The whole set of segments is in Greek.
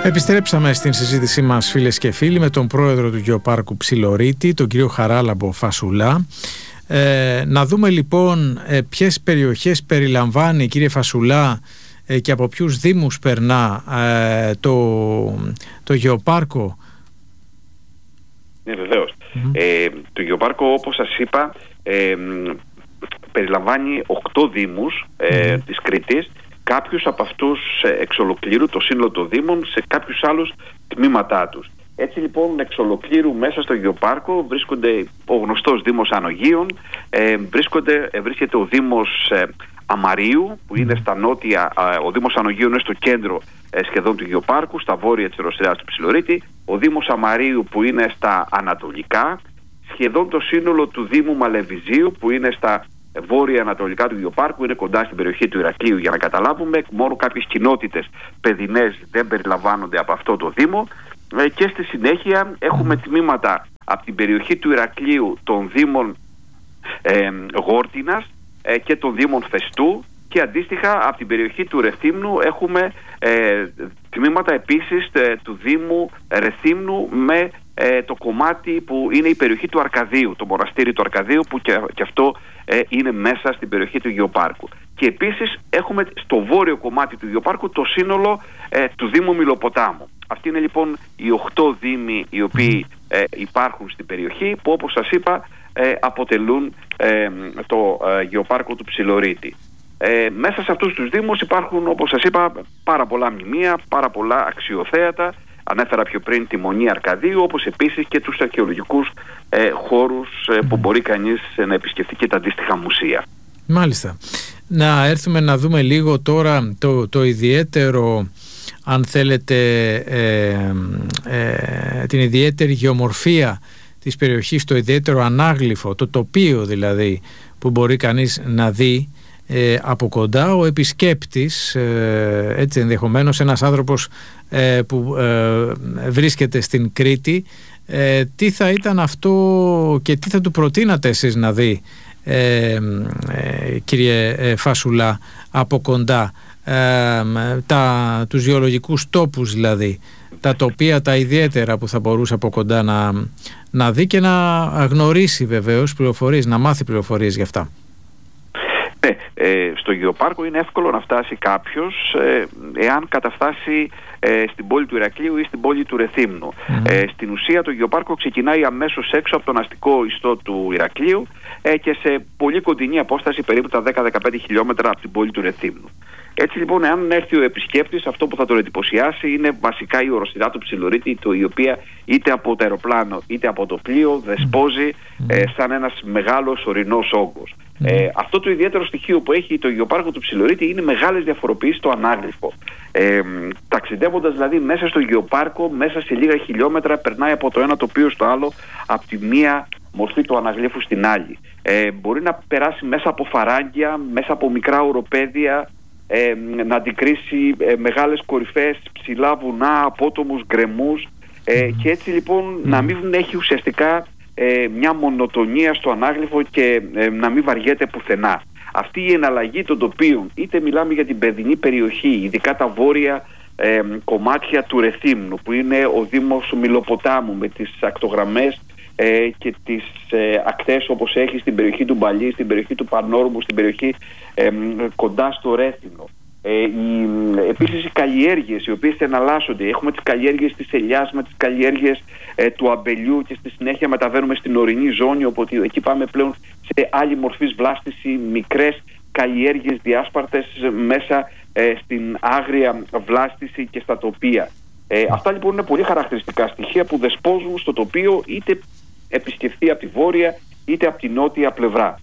Επιστρέψαμε στην συζήτησή μας, φίλες και φίλοι, με τον πρόεδρο του Γεωπάρκου Ψιλορίτη, τον κύριο Χαράλαμπο Φασουλά. Να δούμε λοιπόν ποιες περιοχές περιλαμβάνει, κύριε Φασουλά, και από ποιους δήμους περνά το Γεωπάρκο. Ναι, βεβαίως. Το Γεωπάρκο, όπως σας είπα, περιλαμβάνει 8 δήμους της Κρήτης. Κάποιους από αυτούς εξ ολοκλήρου, το σύνολο των δήμων, σε κάποιους άλλους τμήματά τους. Έτσι λοιπόν, εξ ολοκλήρου μέσα στο Γεωπάρκο βρίσκονται ο γνωστός Δήμος Ανογείων, βρίσκεται ο Δήμος Αμαρίου, που είναι στα νότια. Ο Δήμος Ανογείων είναι στο κέντρο σχεδόν του Γεωπάρκου, στα βόρεια της Ρωσιάς του Ψιλορίτη. Ο Δήμος Αμαρίου, που είναι στα ανατολικά. Σχεδόν το σύνολο του Δήμου Μαλεβιζίου, που είναι στα βόρεια-ανατολικά του Γεωπάρκου, είναι κοντά στην περιοχή του Ηρακλείου, για να καταλάβουμε. Μόνο κάποιες κοινότητες παιδινές δεν περιλαμβάνονται από αυτό το Δήμο. Και στη συνέχεια έχουμε τμήματα από την περιοχή του Ηρακλείου των Δήμων Γόρτινας και των Δήμων Φεστού, και αντίστοιχα από την περιοχή του Ρεθύμνου έχουμε τμήματα επίσης του Δήμου Ρεθύμνου, με το κομμάτι που είναι η περιοχή του Αρκαδίου, το μοναστήρι του Αρκαδίου, που και αυτό είναι μέσα στην περιοχή του Γεωπάρκου. Και επίσης έχουμε στο βόρειο κομμάτι του Γεωπάρκου το σύνολο του Δήμου Μιλοποτάμου. Αυτοί είναι λοιπόν οι 8 δήμοι οι οποίοι υπάρχουν στην περιοχή, που όπως σας είπα αποτελούν το Γεωπάρκο του Ψιλορίτη. Μέσα σε αυτούς τους δήμους υπάρχουν, όπως σας είπα, πάρα πολλά μνημεία, πάρα πολλά αξιοθέατα. Ανέφερα πιο πριν τη Μονή Αρκαδίου, όπως επίσης και τους αρχαιολογικούς χώρους που μπορεί κανείς να επισκεφτεί, και τα αντίστοιχα μουσεία. Μάλιστα. Να έρθουμε να δούμε λίγο τώρα το ιδιαίτερο, αν θέλετε, την ιδιαίτερη γεωμορφία της περιοχής, το ιδιαίτερο ανάγλυφο, το τοπίο δηλαδή, που μπορεί κανείς να δει από κοντά. Ο επισκέπτης, έτσι ενδεχομένως ένας άνθρωπος που βρίσκεται στην Κρήτη, τι θα ήταν αυτό και τι θα του προτείνατε εσείς να δει, κύριε Φασουλά, από κοντά, τους γεωλογικούς τόπους δηλαδή, τα τοπία τα ιδιαίτερα που θα μπορούσε από κοντά να δει και να γνωρίσει βεβαίως πληροφορίες, να μάθει πληροφορίες γι' αυτά? Στο Γεωπάρκο είναι εύκολο να φτάσει κάποιος εάν καταφτάσει στην πόλη του Ηρακλείου ή στην πόλη του Ρεθύμνου. Στην ουσία το Γεωπάρκο ξεκινάει αμέσως έξω από τον αστικό ιστό του Ηρακλείου και σε πολύ κοντινή απόσταση, περίπου τα 10-15 χιλιόμετρα από την πόλη του Ρεθύμνου. Έτσι λοιπόν, εάν έρθει ο επισκέπτης, αυτό που θα τον εντυπωσιάσει είναι βασικά η οροσειρά του Ψιλορίτη, η οποία είτε από το αεροπλάνο είτε από το πλοίο δεσπόζει σαν ένας μεγάλος ορεινός όγκος. Αυτό το ιδιαίτερο στοιχείο που έχει το Γεωπάρκο του Ψιλορίτη είναι μεγάλες διαφοροποιήσεις στο ανάγλυφο. Ταξιδεύοντας δηλαδή μέσα στο Γεωπάρκο, μέσα σε λίγα χιλιόμετρα περνάει από το ένα τοπίο στο άλλο, από τη μία μορφή του αναγλύφου στην άλλη. Μπορεί να περάσει μέσα από φαράγγια, μέσα από μικρά οροπέδια, να αντικρίσει μεγάλες κορυφές, ψηλά βουνά, απότομους γκρεμούς, και έτσι λοιπόν να μην έχει ουσιαστικά μια μονοτονία στο ανάγλυφο και να μην βαριέται πουθενά. Αυτή η εναλλαγή των τοπίων, είτε μιλάμε για την παιδινή περιοχή, ειδικά τα βόρεια κομμάτια του Ρεθύμνου, που είναι ο Δήμος Μιλοποτάμου με τις ακτογραμμές και τις ακτές όπως έχει στην περιοχή του Μπαλί, στην περιοχή του Πανόρμου, στην περιοχή κοντά στο Ρέθινο. Επίσης οι καλλιέργειες οι οποίες εναλλάσσονται. Έχουμε τις καλλιέργειες της ελιάς με τις καλλιέργειες του αμπελιού, και στη συνέχεια μεταβαίνουμε στην ορεινή ζώνη, οπότε εκεί πάμε πλέον σε άλλη μορφής βλάστηση, μικρές καλλιέργειες διάσπαρτες μέσα στην άγρια βλάστηση και στα τοπία. Αυτά λοιπόν είναι πολύ χαρακτηριστικά στοιχεία που δεσπόζουν στο τοπίο, είτε επισκεφθεί από τη βόρεια είτε από τη νότια πλευρά.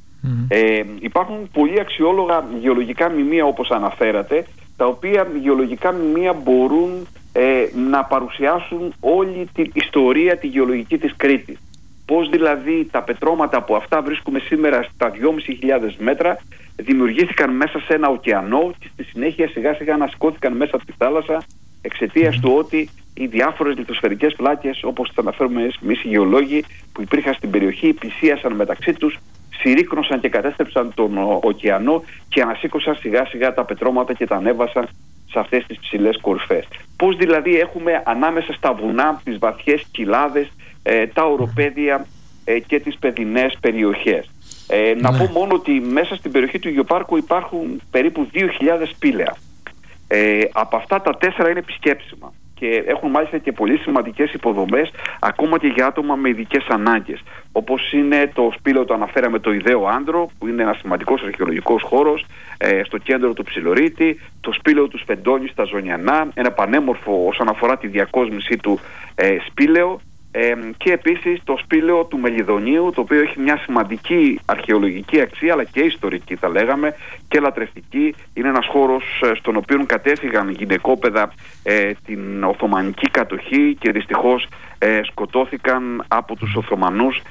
Υπάρχουν πολύ αξιόλογα γεωλογικά μνημεία, όπως αναφέρατε, τα οποία γεωλογικά μνημεία μπορούν να παρουσιάσουν όλη την ιστορία τη γεωλογική της Κρήτης. Πώς δηλαδή τα πετρώματα που αυτά βρίσκουμε σήμερα στα 2.500 μέτρα δημιουργήθηκαν μέσα σε ένα ωκεανό και στη συνέχεια σιγά σιγά ανασκώθηκαν μέσα από τη θάλασσα, εξαιτίας του ότι οι διάφορες λιθοσφαιρικές πλάκες, όπως τις αναφέρουμε εμείς οι γεωλόγοι, που υπήρχαν στην περιοχή, πλησίασαν μεταξύ τους, συρρίκνωσαν και κατέστρεψαν τον ωκεανό και ανασήκωσαν σιγά σιγά τα πετρώματα και τα ανέβασαν σε αυτές τις ψηλές κορυφές. Πώς δηλαδή έχουμε ανάμεσα στα βουνά, τις βαθιές κοιλάδες, τα οροπέδια και τις παιδινές περιοχές. Να πω μόνο ότι μέσα στην περιοχή του Γεωπάρκου υπάρχουν περίπου 2.000 σπήλαια. Από αυτά τα 4 είναι επισκέψιμα και έχουν μάλιστα και πολύ σημαντικές υποδομές ακόμα και για άτομα με ειδικές ανάγκες, όπως είναι το σπήλαιο, το αναφέραμε, το Ιδαίο Άνδρο, που είναι ένας σημαντικός αρχαιολογικός χώρος στο κέντρο του Ψιλορίτη, το σπήλαιο του Σφεντώνη στα Ζωνιανά, ένα πανέμορφο όσον αφορά τη διακόσμησή του σπήλαιο, και επίσης το σπήλαιο του Μελιδονίου, το οποίο έχει μια σημαντική αρχαιολογική αξία αλλά και ιστορική, θα λέγαμε, και λατρευτική. Είναι ένας χώρος στον οποίο κατέφυγαν γυναικόπαιδα την Οθωμανική κατοχή και δυστυχώς σκοτώθηκαν από τους Οθωμανούς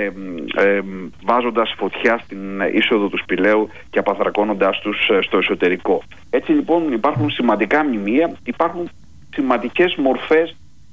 βάζοντας φωτιά στην είσοδο του σπηλαίου και απαθρακώνοντάς τους στο εσωτερικό. Έτσι λοιπόν υπάρχουν σημαντικά μνημεία, υπάρχουν σημαντικές μορφές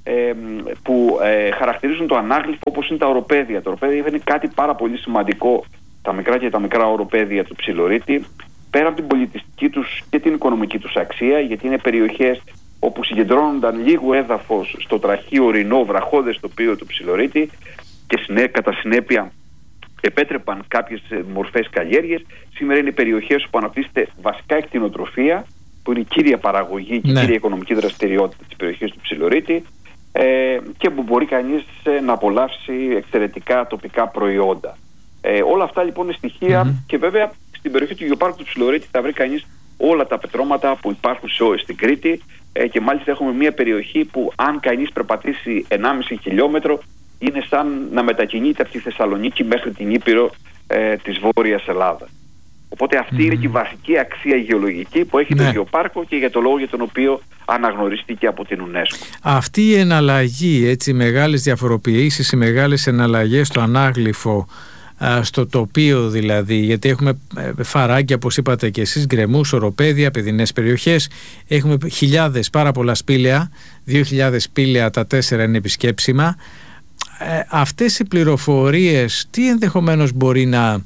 που χαρακτηρίζουν το ανάγλυφο, όπως είναι τα οροπέδια. Τα οροπέδια είναι κάτι πάρα πολύ σημαντικό, τα μικρά και τα μικρά οροπέδια του Ψιλορίτη, πέρα από την πολιτιστική τους και την οικονομική τους αξία, γιατί είναι περιοχές όπου συγκεντρώνονταν λίγο έδαφος στο τραχείο ορεινό βραχώδες τοπίο του Ψιλορίτη και κατά συνέπεια επέτρεπαν κάποιες μορφές καλλιέργειες. Σήμερα είναι περιοχές όπου αναπτύσσεται βασικά εκτινοτροφία, που είναι η κύρια παραγωγή και η κύρια οικονομική δραστηριότητα της περιοχής του Ψιλορίτη, και που μπορεί κανείς να απολαύσει εξαιρετικά τοπικά προϊόντα. Όλα αυτά λοιπόν είναι στοιχεία και βέβαια στην περιοχή του Γεωπάρκου του Ψιλορίτη θα βρει κανείς όλα τα πετρώματα που υπάρχουν στην Κρήτη, και μάλιστα έχουμε μια περιοχή που αν κανείς περπατήσει 1,5 χιλιόμετρο είναι σαν να μετακινείται από τη Θεσσαλονίκη μέχρι την Ήπειρο της Βόρειας Ελλάδας. Οπότε αυτή είναι και η βασική αξία γεωλογική που έχει το Γεωπάρκο και για το λόγο για τον οποίο αναγνωρίστηκε από την UNESCO. Αυτή η εναλλαγή, έτσι, μεγάλες διαφοροποιήσεις, οι μεγάλες εναλλαγές στο ανάγλυφο, στο τοπίο δηλαδή, γιατί έχουμε φαράγγια, όπως είπατε και εσείς, γκρεμούς, οροπέδια, παιδινές περιοχές, έχουμε χιλιάδες, πάρα πολλά σπήλαια, 2.000 σπήλαια, τα 4 είναι επισκέψιμα. Αυτές οι πληροφορίες τι ενδεχομένως μπορεί να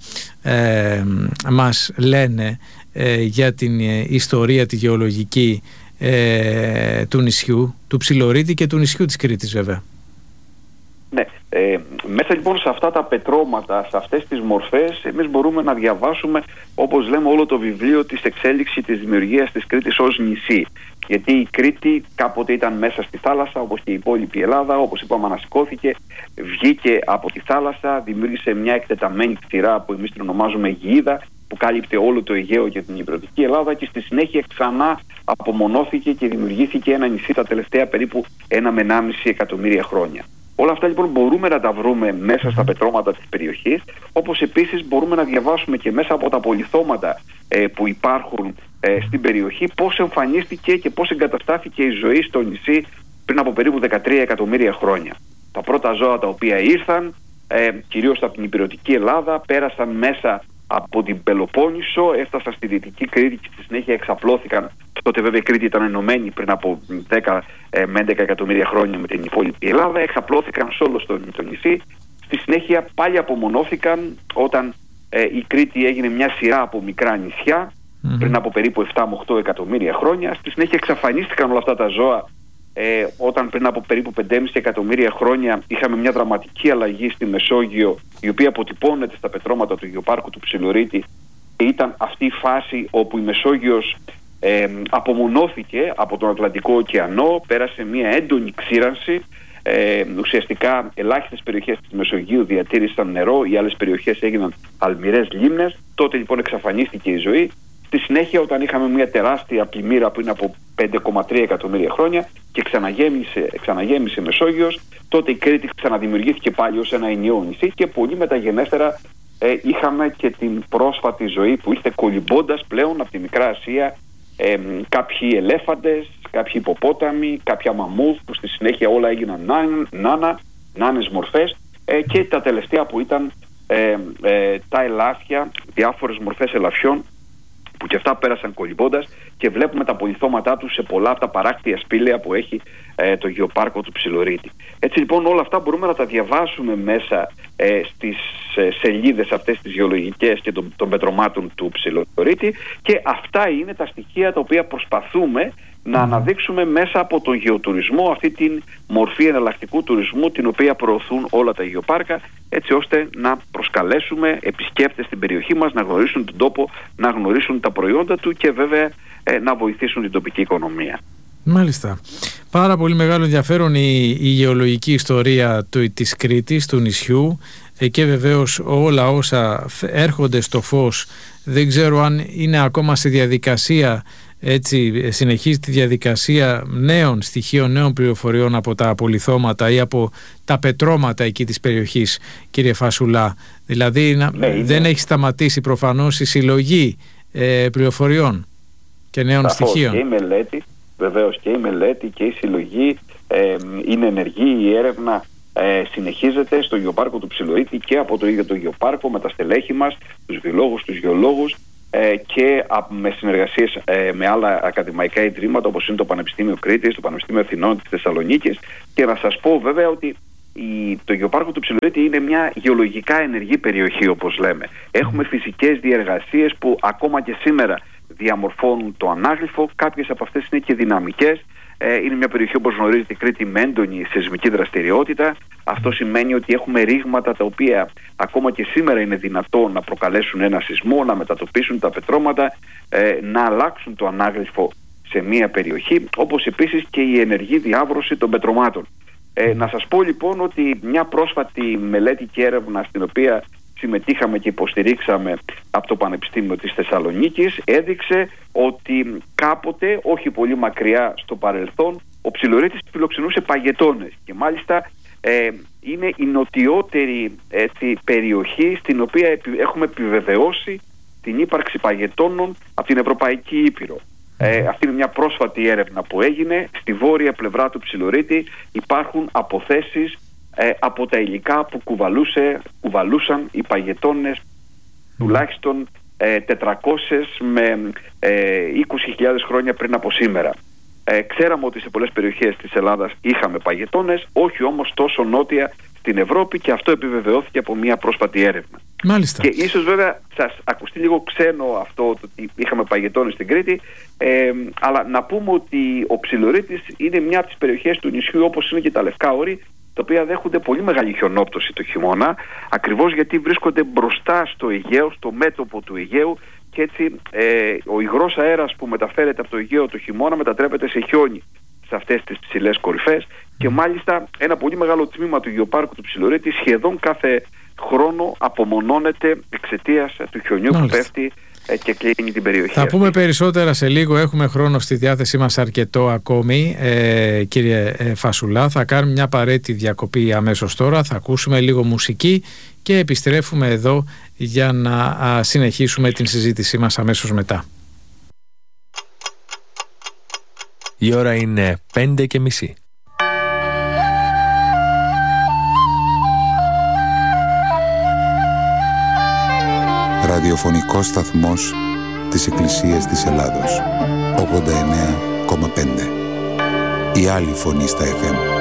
μας λένε για την ιστορία τη γεωλογική του νησιού, του Ψιλορίτη και του νησιού της Κρήτης βέβαια? Ναι, μέσα λοιπόν σε αυτά τα πετρώματα, σε αυτές τις μορφές, εμείς μπορούμε να διαβάσουμε, όπως λέμε, όλο το βιβλίο της εξέλιξης της δημιουργίας της Κρήτης ως νησί. Γιατί η Κρήτη κάποτε ήταν μέσα στη θάλασσα, όπως και η υπόλοιπη Ελλάδα, όπως είπαμε, ανασηκώθηκε, βγήκε από τη θάλασσα, δημιούργησε μια εκτεταμένη κτηρά που εμείς την ονομάζουμε Αιγαΐδα, που κάλυπτε όλο το Αιγαίο και την Ηπειρωτική Ελλάδα, και στη συνέχεια ξανά απομονώθηκε και δημιουργήθηκε ένα νησί τα τελευταία περίπου 1 με 1,5 εκατομμύρια χρόνια. Όλα αυτά λοιπόν μπορούμε να τα βρούμε μέσα στα πετρώματα της περιοχής, όπως επίσης μπορούμε να διαβάσουμε και μέσα από τα πολιθώματα που υπάρχουν στην περιοχή πώς εμφανίστηκε και πώς εγκαταστάθηκε η ζωή στο νησί πριν από περίπου 13 εκατομμύρια χρόνια. Τα πρώτα ζώα τα οποία ήρθαν, κυρίως από την Ηπειρωτική Ελλάδα, πέρασαν μέσα από την Πελοπόννησο, έφτασαν στη Δυτική Κρήτη και στη συνέχεια εξαπλώθηκαν. Τότε βέβαια η Κρήτη ήταν ενωμένη πριν από 10 με 11 εκατομμύρια χρόνια με την υπόλοιπη Ελλάδα. Εξαπλώθηκαν σε όλο το νησί. Στη συνέχεια πάλι απομονώθηκαν όταν η Κρήτη έγινε μια σειρά από μικρά νησιά πριν από περίπου 7 με 8 εκατομμύρια χρόνια. Στη συνέχεια εξαφανίστηκαν όλα αυτά τα ζώα όταν πριν από περίπου 5,5 εκατομμύρια χρόνια είχαμε μια δραματική αλλαγή στη Μεσόγειο, η οποία αποτυπώνεται στα πετρώματα του Γεωπάρκου του Ψιλορίτη. Ήταν αυτή η φάση όπου η Μεσόγειος απομονώθηκε από τον Ατλαντικό ωκεανό, πέρασε μια έντονη ξύρανση. Ουσιαστικά ελάχιστες περιοχές της Μεσογείου διατήρησαν νερό, οι άλλες περιοχές έγιναν αλμυρές λίμνες. Τότε λοιπόν εξαφανίστηκε η ζωή. Στη συνέχεια, όταν είχαμε μια τεράστια πλημμύρα πριν από 5,3 εκατομμύρια χρόνια και ξαναγέμισε η Μεσόγειος, τότε η Κρήτη ξαναδημιουργήθηκε πάλι ως ένα ενιαίο νησί και πολύ μεταγενέστερα είχαμε και την πρόσφατη ζωή που ήρθε κολυμπώντας πλέον από τη Μικρά Ασία κάποιοι ελέφαντες, κάποιοι υποπόταμοι, κάποια μαμούθ που στη συνέχεια όλα έγιναν νάνες μορφές, και τα τελευταία που ήταν τα ελάφια, διάφορες μορφές ελαφιών που και αυτά πέρασαν κολυμπώντας, και βλέπουμε τα πολιθώματά τους σε πολλά από τα παράκτια σπήλαια που έχει το Γεωπάρκο του Ψιλορίτη. Έτσι λοιπόν όλα αυτά μπορούμε να τα διαβάσουμε μέσα στις σελίδες αυτές τις γεωλογικές και των πετρωμάτων του Ψιλορίτη, και αυτά είναι τα στοιχεία τα οποία προσπαθούμε να αναδείξουμε μέσα από τον γεωτουρισμό αυτή την μορφή εναλλακτικού τουρισμού την οποία προωθούν όλα τα γεωπάρκα, έτσι ώστε να προσκαλέσουμε επισκέπτες στην περιοχή μας, να γνωρίσουν τον τόπο, να γνωρίσουν τα προϊόντα του και βέβαια να βοηθήσουν την τοπική οικονομία. Μάλιστα. Πάρα πολύ μεγάλο ενδιαφέρον η γεωλογική ιστορία της Κρήτης, του νησιού, και βεβαίως όλα όσα έρχονται στο φως. Δεν ξέρω αν είναι ακόμα στη διαδικασία, έτσι, συνεχίζει τη διαδικασία νέων στοιχείων, νέων πληροφοριών από τα απολιθώματα ή από τα πετρώματα εκεί της περιοχής, κύριε Φασουλά. Δηλαδή δεν έχει σταματήσει προφανώς η συλλογή πληροφοριών και νέων στοιχείων. Και η μελέτη, βεβαίως και η μελέτη και η συλλογή είναι ενεργή, η έρευνα συνεχίζεται στο γεωπάρκο του Ψιλορίτη και από το ίδιο το γεωπάρκο με τα στελέχη μας, τους βιολόγους, τους γεωλόγους και με συνεργασίες με άλλα ακαδημαϊκά ιδρύματα όπως είναι το Πανεπιστήμιο Κρήτης, το Πανεπιστήμιο Αθηνών της Θεσσαλονίκης. Και να σας πω βέβαια ότι το γεωπάρκο του Ψιλορίτη είναι μια γεωλογικά ενεργή περιοχή, όπως λέμε. Έχουμε φυσικές διεργασίες που ακόμα και σήμερα διαμορφώνουν το ανάγλυφο, κάποιες από αυτές είναι και δυναμικές. Είναι μια περιοχή, όπως γνωρίζετε, η Κρήτη, με έντονη σεισμική δραστηριότητα. Αυτό σημαίνει ότι έχουμε ρήγματα τα οποία ακόμα και σήμερα είναι δυνατό να προκαλέσουν ένα σεισμό, να μετατοπίσουν τα πετρώματα, να αλλάξουν το ανάγλυφο σε μια περιοχή, όπως επίσης και η ενεργή διάβρωση των πετρωμάτων. Να σας πω λοιπόν ότι μια πρόσφατη μελέτη και έρευνα στην οποία συμμετείχαμε και υποστηρίξαμε από το Πανεπιστήμιο της Θεσσαλονίκης έδειξε ότι κάποτε, όχι πολύ μακριά στο παρελθόν, ο Ψιλορίτης φιλοξενούσε παγετώνες και μάλιστα είναι η νοτιότερη περιοχή στην οποία έχουμε επιβεβαιώσει την ύπαρξη παγετώνων από την Ευρωπαϊκή Ήπειρο. Αυτή είναι μια πρόσφατη έρευνα που έγινε. Στη βόρεια πλευρά του Ψιλορίτη υπάρχουν αποθέσεις από τα υλικά που κουβαλούσαν οι παγετώνες τουλάχιστον 400 με 20.000 χρόνια πριν από σήμερα. Ξέραμε ότι σε πολλές περιοχές της Ελλάδας είχαμε παγετώνες, όχι όμως τόσο νότια στην Ευρώπη, και αυτό επιβεβαιώθηκε από μια πρόσφατη έρευνα. Μάλιστα. Και ίσως βέβαια σας ακουστεί λίγο ξένο αυτό ότι είχαμε παγετώνες στην Κρήτη, αλλά να πούμε ότι ο Ψιλορίτης είναι μια από τις περιοχές του νησιού, όπως είναι και τα Λευκά Όρη, τα οποία δέχονται πολύ μεγάλη χιονόπτωση το χειμώνα, ακριβώς γιατί βρίσκονται μπροστά στο Αιγαίο, στο μέτωπο του Αιγαίου, και έτσι ο υγρός αέρας που μεταφέρεται από το Αιγαίο το χειμώνα μετατρέπεται σε χιόνι σε αυτές τις ψηλές κορυφές, και μάλιστα ένα πολύ μεγάλο τμήμα του γεωπάρκου του Ψιλορίτη σχεδόν κάθε χρόνο απομονώνεται εξαιτίας του χιονιού που πέφτει και κλείνει την περιοχή. Θα πούμε περισσότερα σε λίγο, έχουμε χρόνο στη διάθεσή μας αρκετό ακόμη, κύριε Φασουλά. Θα κάνουμε μια απαραίτητη διακοπή αμέσως τώρα, θα ακούσουμε λίγο μουσική και επιστρέφουμε εδώ για να συνεχίσουμε την συζήτησή μας αμέσως μετά. Η ώρα είναι 5:30. Ραδιοφωνικός σταθμός της Εκκλησίας της Ελλάδος, 89,5. Η άλλη φωνή στα FM.